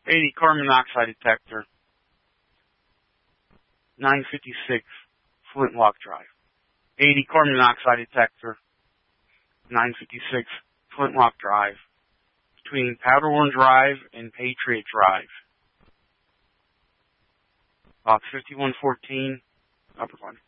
80 carbon monoxide detector, 956 Flintlock Drive. 80 carbon monoxide detector, 956 Flintlock Drive, between Powderhorn Drive and Patriot Drive. Box 5114, Upper Glen.